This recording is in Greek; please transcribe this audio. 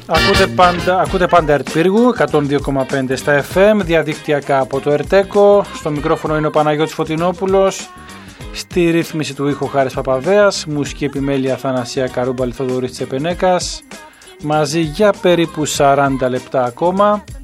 Ακούτε πάντα ΕΡΤ Πύργου 102,5 στα FM, διαδικτυακά από το ΕΡΤΕΚΟ. Στο μικρόφωνο είναι ο Παναγιώτης Φωτεινόπουλος. Στη ρύθμιση του ήχου Χάρης Παπαδέας, μουσική επιμέλεια Θανασία Καρούμπαλη, Θοδωρής Τσεπενέκας. Μαζί για περίπου 40 λεπτά ακόμα.